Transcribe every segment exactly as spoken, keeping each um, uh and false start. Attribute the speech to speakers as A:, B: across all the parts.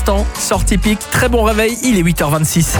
A: Sort typique, très bon réveil, il est huit heures vingt-six.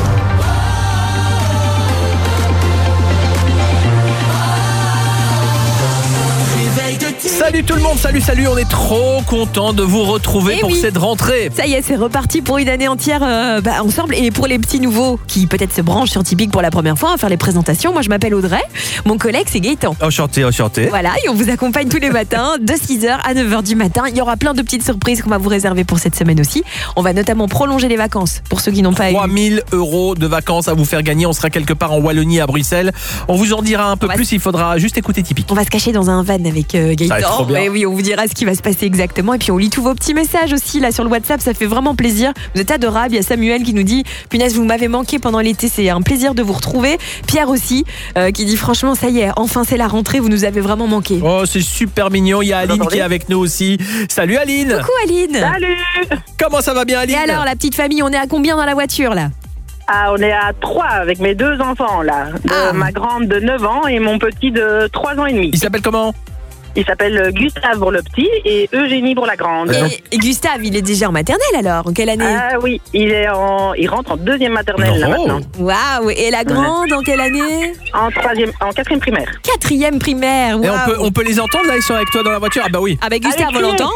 A: Salut tout le monde, salut, salut, on est trop content de vous retrouver
B: Et
A: pour
B: oui.
A: cette rentrée.
B: Ça y est, c'est reparti pour une année entière euh, bah, ensemble. Et pour les petits nouveaux qui peut-être se branchent sur Typique pour la première fois, on va faire les présentations. Moi je m'appelle Audrey, mon collègue c'est Gaëtan.
A: Enchanté, enchanté.
B: Voilà, et on vous accompagne tous les matins de six heures à neuf heures du matin. Il y aura plein de petites surprises qu'on va vous réserver pour cette semaine aussi. On va notamment prolonger les vacances pour ceux qui n'ont pas eu.
A: trois mille euros de vacances à vous faire gagner, on sera quelque part en Wallonie à Bruxelles. On vous en dira un peu
B: On va
A: plus, il faudra juste écouter Typique.
B: On va se cacher dans un van avec euh,
A: Ça va être trop
B: Gaëtan.
A: bien.
B: Et oui, on vous dira ce qui va se passer exactement. Et puis on lit tous vos petits messages aussi là sur le WhatsApp. Ça fait vraiment plaisir. Vous êtes adorables. Il y a Samuel qui nous dit punaise, vous m'avez manqué pendant l'été. C'est un plaisir de vous retrouver. Pierre aussi euh, qui dit franchement, ça y est, enfin c'est la rentrée. Vous nous avez vraiment manqué.
A: Oh, c'est super mignon, il y a Aline qui est avec nous aussi. Salut Aline.
B: Coucou Aline.
C: Salut.
A: Comment ça va bien Aline?
B: Et alors la petite famille, on est à combien dans la voiture là?
C: Ah, on est à trois avec mes deux enfants là. De
B: Ah.
C: Ma grande de neuf ans et mon petit de trois ans et demi.
A: Il s'appelle comment?
C: Il s'appelle Gustave pour le petit et Eugénie pour la grande.
B: Et, et Gustave, il est déjà en maternelle alors? En quelle année?
C: Ah oui, il est en, il rentre en deuxième maternelle là
A: Non.
C: maintenant.
B: Waouh. Et la grande, en quelle année?
C: En troisième, en quatrième primaire.
B: Quatrième primaire.
A: Et on
B: Waouh.
A: peut, on peut les entendre là, ils sont avec toi dans la voiture? Ah bah oui.
B: Ah bah Gustave, on
C: Allez,
B: l'entend.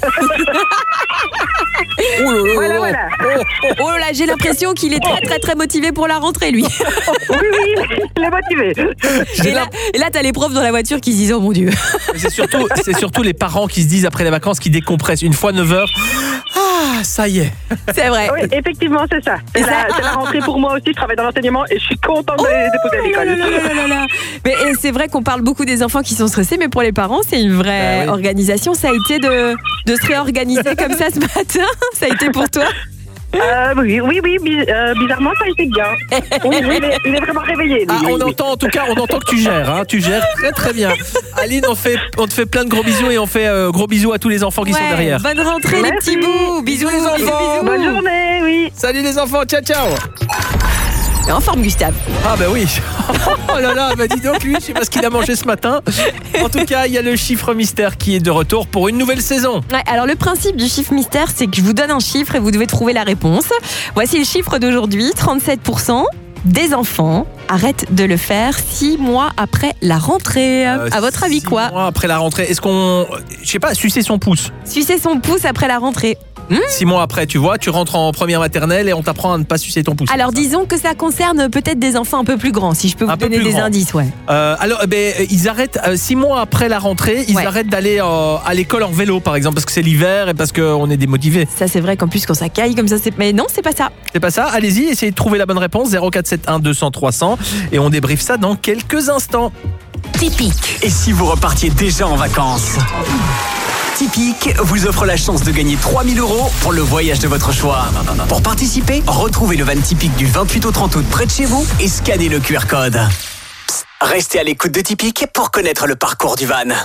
A: Oh là là
C: Voilà,
A: là.
C: voilà.
B: Oh là, j'ai l'impression qu'il est très très très motivé pour la rentrée lui.
C: Oui, oui, il est motivé.
A: J'ai
B: Et là,
A: l'imp-
B: et là t'as les profs dans la voiture qui se disent oh mon dieu.
A: C'est surtout, c'est surtout les parents qui se disent après les vacances, qui décompressent une fois neuf heures. Ah, ça y est.
B: C'est vrai.
C: Oui, effectivement, c'est ça. C'est
B: Et
C: la,
B: ça-
C: c'est la rentrée pour moi aussi. Je travaille dans l'enseignement et je suis contente
B: Oh
C: de les déposer à
B: là là
C: l'école.
B: là là là là. Mais et c'est vrai qu'on parle beaucoup des enfants qui sont stressés, mais pour les parents, c'est une vraie
A: Bah oui.
B: organisation. Ça a été de, de se réorganiser comme ça ce matin. Ça a été pour toi?
C: Euh, oui, oui, oui, bi- euh, bizarrement, ça a été bien. Oui, oui, il, est, il est vraiment réveillé. lui.
A: Ah,
C: Oui,
A: on
C: oui.
A: entend en tout cas, on entend que tu gères, hein, tu gères très très bien. Aline, on fait, on te fait plein de gros bisous et on fait euh, gros bisous à tous les enfants qui sont
B: Ouais,
A: derrière.
B: bonne rentrée les
C: Merci.
B: petits bouts. Bisous,
A: Bisous, les
B: bisous,
A: enfants.
B: bisous.
C: Bonne journée, oui.
A: Salut les enfants, ciao ciao.
B: Et en forme Gustave.
A: Ah bah oui. Oh là là, bah dis donc lui, je sais pas ce qu'il a mangé ce matin. En tout cas, il y a le chiffre mystère qui est de retour pour une nouvelle saison.
B: Ouais, alors le principe du chiffre mystère, c'est que je vous donne un chiffre et vous devez trouver la réponse. Voici le chiffre d'aujourd'hui, trente-sept pour cent des enfants arrêtent de le faire six mois après la rentrée.
A: Euh,
B: à votre avis
A: six
B: quoi?
A: mois après la rentrée, est-ce qu'on, je sais pas, sucer son pouce?
B: Sucer son pouce après la rentrée.
A: Six mois après, tu vois, tu rentres en première maternelle et on t'apprend à ne pas sucer ton pouce.
B: Alors disons que ça concerne peut-être des enfants un peu plus grands, si je peux vous
A: Un peu
B: donner
A: plus
B: des
A: grands.
B: indices, ouais.
A: Euh, alors, eh ben, ils arrêtent euh, six mois après la rentrée, ils
B: Ouais.
A: arrêtent d'aller euh, à l'école en vélo, par exemple, parce que c'est l'hiver et parce qu'on est démotivés.
B: Ça c'est vrai qu'en plus quand ça caille comme ça, c'est... Mais non, c'est pas ça.
A: C'est pas ça? Allez-y, essayez de trouver la bonne réponse. zéro quatre sept un deux cents trois cents et on débriefe ça dans quelques instants.
D: Typique. Et si vous repartiez déjà en vacances? Typique vous offre la chance de gagner trois mille euros pour le voyage de votre choix. Pour participer, retrouvez le van Typique du vingt-huit au trente août près de chez vous et scannez le Q R code. Psst, restez à l'écoute de Typique pour connaître le parcours du van.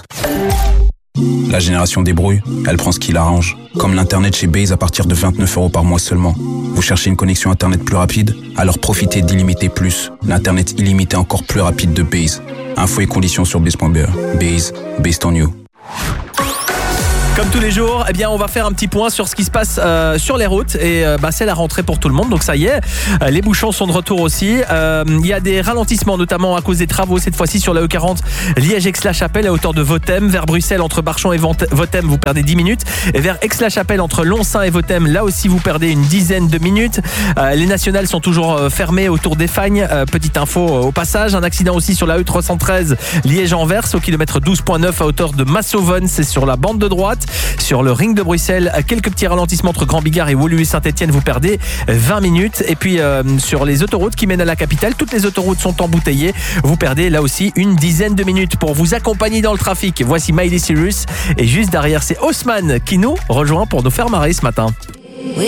E: La génération débrouille, elle prend ce qui l'arrange. Comme l'internet chez Base à partir de vingt-neuf euros par mois seulement. Vous cherchez une connexion internet plus rapide? Alors profitez d'Illimité Plus, l'internet illimité encore plus rapide de Base. Infos et conditions sur base point b e. Base, based on you.
A: Comme tous les jours, eh bien, on va faire un petit point sur ce qui se passe euh, sur les routes et euh, bah, c'est la rentrée pour tout le monde, donc ça y est, euh, les bouchons sont de retour aussi. Euh, Il y a des ralentissements, notamment à cause des travaux, cette fois-ci sur la E quarante Liège-Aix-la-Chapelle à hauteur de Vothème, vers Bruxelles entre Barchon et Vothème, vous perdez dix minutes, et vers Aix-la-Chapelle entre Lonsin et Vothème, là aussi vous perdez une dizaine de minutes. Euh, les nationales sont toujours euh, fermées autour d'Effagne. Euh, petite info euh, au passage, un accident aussi sur la E trois cent treize Liège-Anvers au kilomètre douze virgule neuf à hauteur de Massauvonne, c'est sur la bande de droite. Sur le ring de Bruxelles, quelques petits ralentissements entre Grand Bigard et Woluwe-Saint-Etienne, vous perdez vingt minutes. Et puis euh, sur les autoroutes qui mènent à la capitale, toutes les autoroutes sont embouteillées, vous perdez là aussi une dizaine de minutes. Pour vous accompagner dans le trafic, voici Miley Cyrus et juste derrière c'est Haussmann qui nous rejoint pour nous faire marrer ce matin.